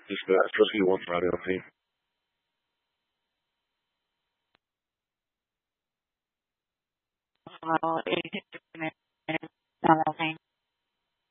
Espero que you want radio, okay? Well, it is something